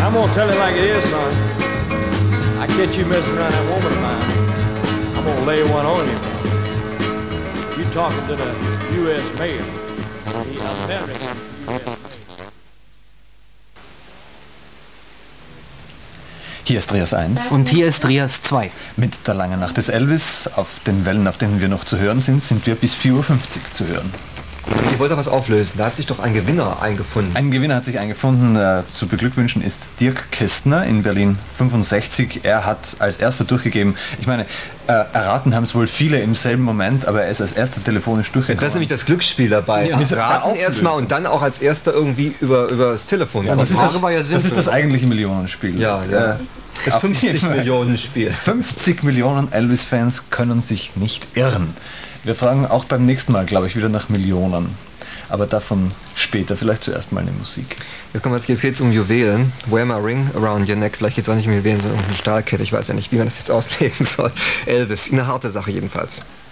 I'm gonna tell it like it is, son. I catch you messing around that woman of mine, I'm gonna lay one on you. You talking to the U.S. Mayor, the American U.S. Mayor. Hier ist Trias 1. Und hier ist Trias 2. Mit der langen Nacht des Elvis. Auf den Wellen, auf denen wir noch zu hören sind, sind wir bis 4.50 Uhr zu hören. Ich wollte was auflösen. Da hat sich doch ein Gewinner eingefunden. Ein Gewinner hat sich eingefunden. Zu beglückwünschen ist Dirk Kästner in Berlin 65. Er hat als erster durchgegeben. Ich meine, erraten haben es wohl viele im selben Moment, aber er ist als erster telefonisch durchgekommen. Das ist nämlich das Glücksspiel dabei. Ja. Mit Raten erstmal und dann auch als erster irgendwie über das Telefon. Ja, das ist das eigentliche Millionenspiel. Ja, ja. Das 50 Millionen Spiel. 50 Millionen Elvis-Fans können sich nicht irren. Wir fragen auch beim nächsten Mal, glaube ich, wieder nach Millionen. Aber davon später, vielleicht zuerst mal eine Musik. Jetzt geht es um Juwelen. Wear my ring around your neck. Vielleicht geht es auch nicht um Juwelen, sondern um eine Stahlkette. Ich weiß ja nicht, wie man das jetzt auslegen soll. Elvis, eine harte Sache jedenfalls.